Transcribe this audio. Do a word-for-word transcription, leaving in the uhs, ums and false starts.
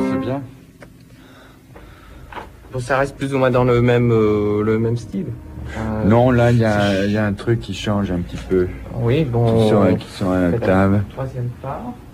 c'est bien. Bon, ça reste plus ou moins dans le même, euh, le même style. Euh, Non, là, il y a, y a un truc qui change un petit peu. Oui, bon. Qui sont, qui sont à l'octave. Troisième part.